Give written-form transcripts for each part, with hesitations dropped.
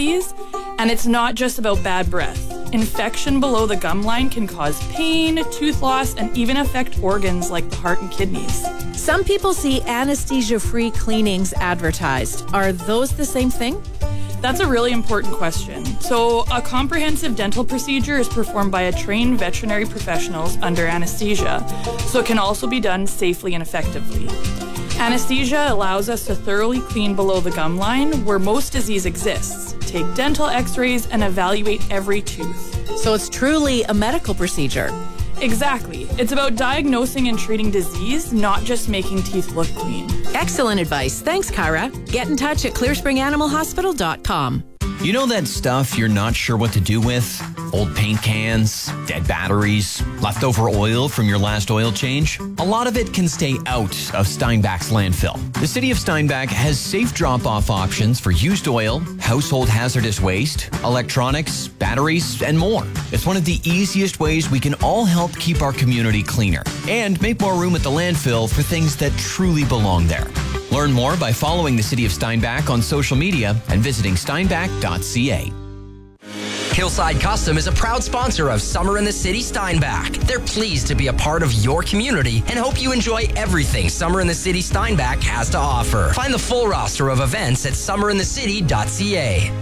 disease, and it's not just about bad breath. Infection below the gum line can cause pain, tooth loss, and even affect organs like the heart and kidneys. Some people see anesthesia-free cleanings advertised. Are those the same thing? That's a really important question. So, a comprehensive dental procedure is performed by a trained veterinary professionals under anesthesia, so it can also be done safely and effectively. Anesthesia allows us to thoroughly clean below the gum line where most disease exists, take dental x-rays, and evaluate every tooth. So it's truly a medical procedure. Exactly. It's about diagnosing and treating disease, not just making teeth look clean. Excellent advice. Thanks, Kyra. Get in touch at clearspringanimalhospital.com. You know that stuff you're not sure what to do with? Old paint cans, dead batteries, leftover oil from your last oil change? A lot of it can stay out of Steinbach's landfill. The city of Steinbach has safe drop-off options for used oil, household hazardous waste, electronics, batteries, and more. It's one of the easiest ways we can all help keep our community cleaner and make more room at the landfill for things that truly belong there. Learn more by following the City of Steinbach on social media and visiting steinbach.ca. Hillside Custom is a proud sponsor of Summer in the City Steinbach. They're pleased to be a part of your community and hope you enjoy everything Summer in the City Steinbach has to offer. Find the full roster of events at summerinthecity.ca.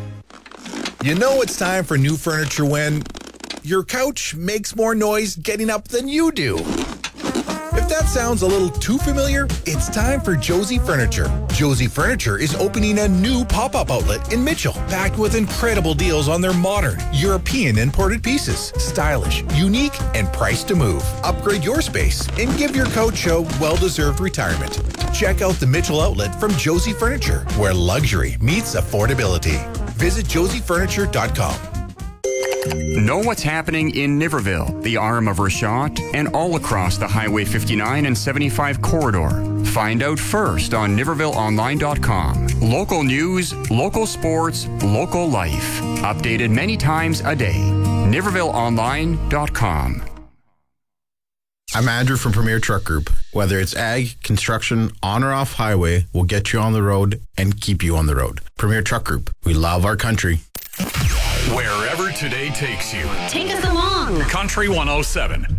You know it's time for new furniture when your couch makes more noise getting up than you do. If that sounds a little too familiar, it's time for Josie Furniture. Josie Furniture is opening a new pop-up outlet in Mitchell, packed with incredible deals on their modern, European imported pieces. Stylish, unique, and priced to move. Upgrade your space and give your couch a well-deserved retirement. Check out the Mitchell outlet from Josie Furniture, where luxury meets affordability. Visit josiefurniture.com. Know what's happening in Niverville, the arm of Rashot, and all across the Highway 59 and 75 corridor. Find out first on NivervilleOnline.com. Local news, local sports, local life. Updated many times a day. NivervilleOnline.com. I'm Andrew from Premier Truck Group. Whether it's ag, construction, on or off highway, we'll get you on the road and keep you on the road. Premier Truck Group. We love our country. Wherever today takes you. Take us along. Country 107.